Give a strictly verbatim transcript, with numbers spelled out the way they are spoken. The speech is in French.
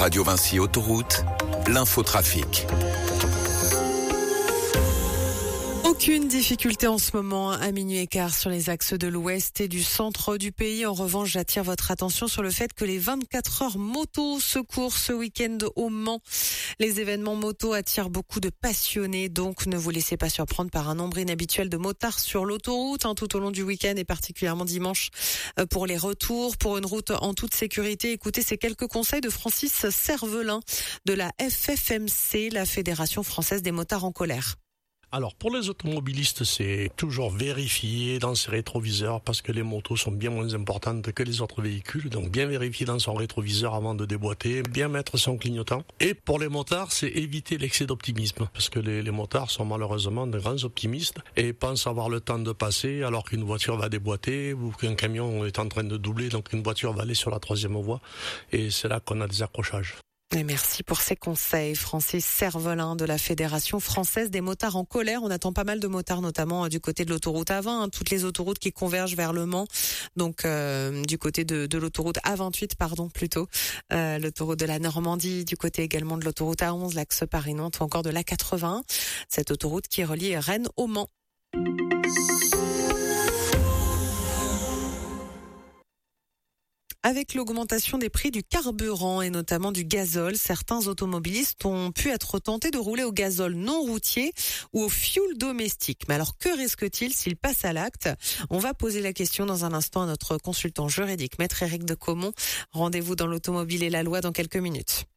Radio Vinci Autoroute, l'infotrafic. Aucune difficulté en ce moment à minuit et quart sur les axes de l'ouest et du centre du pays. En revanche, j'attire votre attention sur le fait que les vingt-quatre heures moto se courent ce week-end au Mans. Les événements moto attirent beaucoup de passionnés, donc ne vous laissez pas surprendre par un nombre inhabituel de motards sur l'autoroute hein, tout au long du week-end et particulièrement dimanche pour les retours. Pour une route en toute sécurité, écoutez ces quelques conseils de Francis Cervelin de la F F M C, la Fédération française des motards en colère. Alors pour les automobilistes, c'est toujours vérifier dans ses rétroviseurs parce que les motos sont bien moins importantes que les autres véhicules. Donc bien vérifier dans son rétroviseur avant de déboîter, bien mettre son clignotant. Et pour les motards, c'est éviter l'excès d'optimisme parce que les, les motards sont malheureusement de grands optimistes et pensent avoir le temps de passer alors qu'une voiture va déboîter ou qu'un camion est en train de doubler, donc une voiture va aller sur la troisième voie et c'est là qu'on a des accrochages. Et merci pour ces conseils, Francis Cervelin de la Fédération française des motards en colère. On attend pas mal de motards, notamment du côté de l'autoroute A vingt, hein, toutes les autoroutes qui convergent vers Le Mans. Donc euh, du côté de, de l'autoroute A vingt-huit, pardon, plutôt, euh, l'autoroute de la Normandie, du côté également de l'autoroute A onze, l'axe Paris-Nantes ou encore de l'A quatre-vingt-un, cette autoroute qui relie Rennes au Mans. Avec l'augmentation des prix du carburant et notamment du gazole, certains automobilistes ont pu être tentés de rouler au gazole non routier ou au fioul domestique. Mais alors que risque-t-il s'ils passent à l'acte ? On va poser la question dans un instant à notre consultant juridique, Maître Éric de Caumont. Rendez-vous dans l'automobile et la loi dans quelques minutes.